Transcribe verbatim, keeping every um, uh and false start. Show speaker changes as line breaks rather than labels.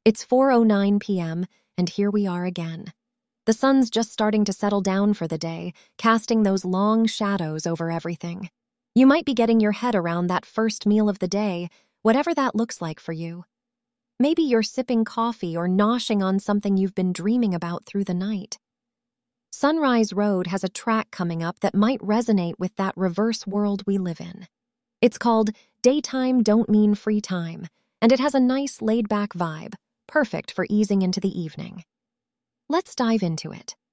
It's four oh nine p m, and here we are again. The sun's just starting to settle down for the day, casting those long shadows over everything. You might be getting your head around that first meal of the day, whatever that looks like for you. Maybe you're sipping coffee or noshing on something you've been dreaming about through the night. Sunrise Road has a track coming up that might resonate with that reverse world we live in. It's called Daytime Don't Mean Free Time, and it has a nice laid-back vibe, perfect for easing into the evening. Let's dive into it.